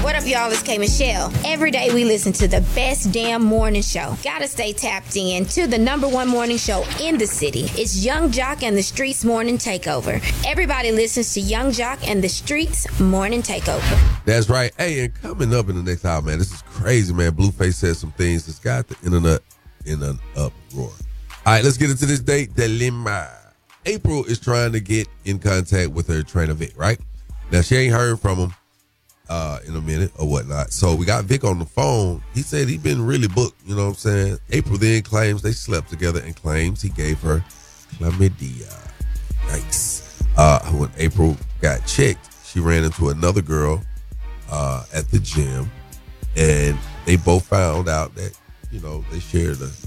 What up, y'all? It's K. Michelle. Every day we listen to the best damn morning show. Gotta stay tapped in to the #1 morning show in the city. It's Young Jock and the Streets Morning Takeover. Everybody listens to Young Jock and the Streets Morning Takeover. That's right. Hey, and coming up in the next hour, man, this is crazy, man. Blueface said some things that's got the internet in an uproar. All right, let's get into this date dilemma. April is trying to get in contact with her trainer, Vic, right? Now, she ain't heard from him in a minute or whatnot. So we got Vic on the phone. He said he been really booked, you know what I'm saying? April then claims they slept together and claims he gave her chlamydia. Yikes. When April got checked, she ran into another girl at the gym, and they both found out that, you know, they shared a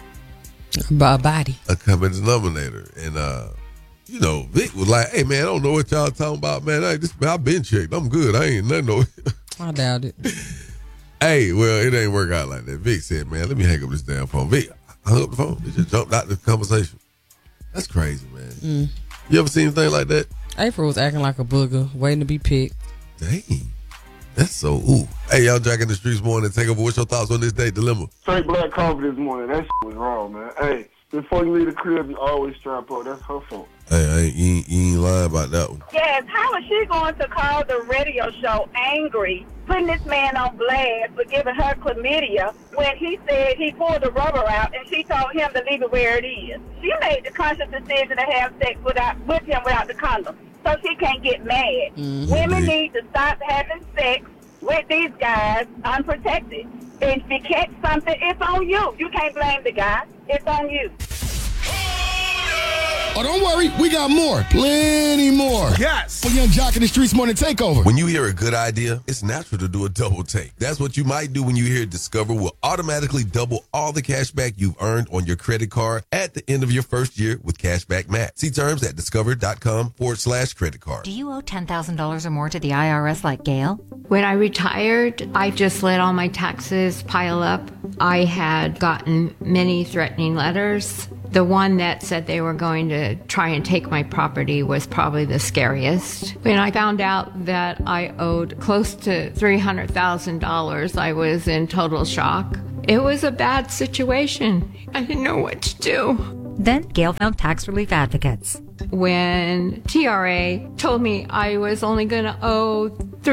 body, a common denominator. And you know, Vic was like, "Hey man, I don't know what y'all talking about, man. I've been checked. I'm good. I ain't nothing." No. I doubt it. Hey, well, it ain't work out like that. Vic said, "Man, let me hang up this damn phone." Vic hung up the phone. He just jumped out the conversation. That's crazy, man. You ever seen anything like that? April was acting like a booger, waiting to be picked. Dang. That's so, ooh. Hey, y'all, Jack in the Streets Morning Takeover. What's your thoughts on this date dilemma? Straight black coffee this morning. That shit was wrong, man. Hey, before you leave the crib, you always strap up. That's her fault. Hey, you ain't lying about that one. Yes, how is she going to call the radio show angry, putting this man on blast for giving her chlamydia when he said he pulled the rubber out and she told him to leave it where it is? She made the conscious decision to have sex with him without the condom, so she can't get mad. Women need to stop having sex with these guys unprotected. And if you catch something, it's on you. You can't blame the guy. It's on you. Oh, don't worry. We got more. Plenty more. Yes. For Young Jock in the Streets Morning Takeover. When you hear a good idea, it's natural to do a double take. That's what you might do when you hear Discover will automatically double all the cash back you've earned on your credit card at the end of your first year with Cashback Max. See terms at discover.com/credit card. Do you owe $10,000 or more to the IRS like Gail? When I retired, I just let all my taxes pile up. I had gotten many threatening letters. The one that said they were going to try and take my property was probably the scariest. When I found out that I owed close to $300,000, I was in total shock. It was a bad situation. I didn't know what to do. Then Gail found tax relief advocates. When TRA told me I was only going to owe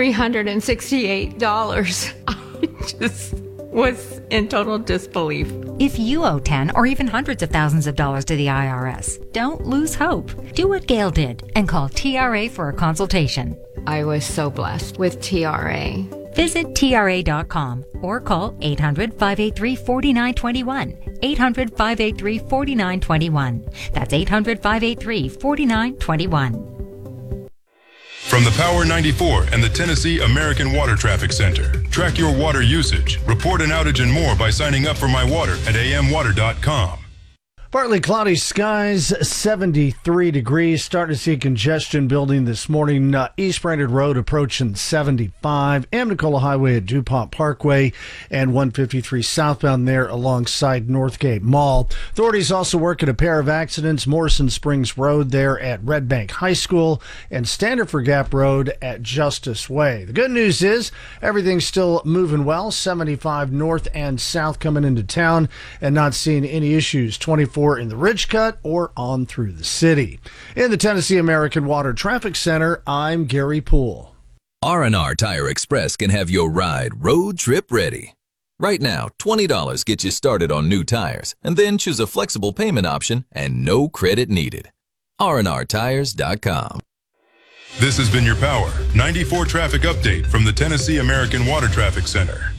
$368, I just was in total disbelief. If you owe 10 or even hundreds of thousands of dollars to the IRS, don't lose hope. Do what Gail did and call TRA for a consultation. I was so blessed with TRA. Visit TRA.com or call 800-583-4921. 800-583-4921. That's 800-583-4921. From the Power 94 and the Tennessee American Water Traffic Center. Track your water usage, report an outage and more by signing up for My Water at amwater.com. Partly cloudy skies, 73 degrees. Starting to see congestion building this morning. East Brainerd Road approaching 75. Amnicola Highway at DuPont Parkway and 153 southbound there alongside Northgate Mall. Authorities also working a pair of accidents. Morrison Springs Road there at Red Bank High School and Standerford Gap Road at Justice Way. The good news is everything's still moving well. 75 north and south coming into town and not seeing any issues. 24 in the Ridge Cut or on through the city. In the Tennessee American Water Traffic Center, I'm Gary Poole. R&R Tire Express can have your ride road trip ready. Right now, $20 gets you started on new tires, and then choose a flexible payment option and no credit needed. rnrtires.com. This has been your Power 94 traffic update from the Tennessee American Water Traffic Center.